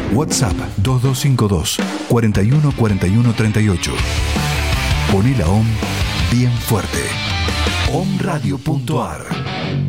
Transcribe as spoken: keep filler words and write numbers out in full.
WhatsApp dos dos cinco dos, cuarenta y uno, cuarenta y uno, treinta y ocho. Poné la O M bien fuerte. omradio punto ar